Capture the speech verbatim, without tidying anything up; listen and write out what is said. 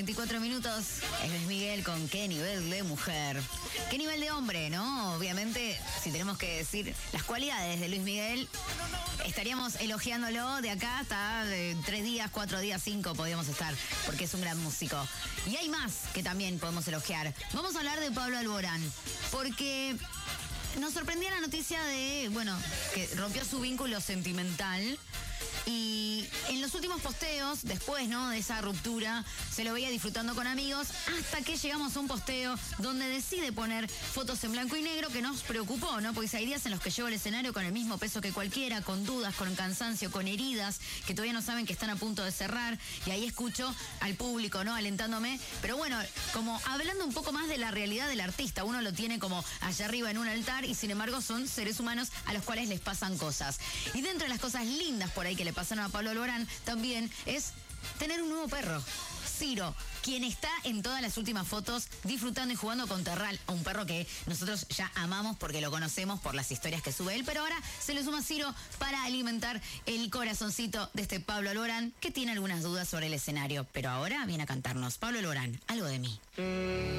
veinticuatro minutos, es Luis Miguel con qué nivel de mujer, qué nivel de hombre, ¿no? Obviamente, si tenemos que decir las cualidades de Luis Miguel, estaríamos elogiándolo de acá hasta de tres días, cuatro días, cinco podríamos estar, porque es un gran músico. Y hay más que también podemos elogiar. Vamos a hablar de Pablo Alborán, porque nos sorprendía la noticia de, bueno, que rompió su vínculo sentimental. Y en los últimos posteos, después, ¿no?, de esa ruptura, se lo veía disfrutando con amigos, hasta que llegamos a un posteo donde decide poner fotos en blanco y negro, que nos preocupó, ¿no? Porque hay días en los que llevo al escenario con el mismo peso que cualquiera, con dudas, con cansancio, con heridas, que todavía no saben que están a punto de cerrar, y ahí escucho al público, ¿no?, alentándome, pero bueno, como hablando un poco más de la realidad del artista. Uno lo tiene como allá arriba en un altar, y sin embargo son seres humanos a los cuales les pasan cosas. Y dentro de las cosas lindas por ahí que le pasaron a Pablo Alborán también es tener un nuevo perro, Ciro, quien está en todas las últimas fotos disfrutando y jugando con Terral, un perro que nosotros ya amamos porque lo conocemos por las historias que sube él, pero ahora se le suma Ciro para alimentar el corazoncito de este Pablo Alborán, que tiene algunas dudas sobre el escenario, pero ahora viene a cantarnos Pablo Alborán, Algo de mí.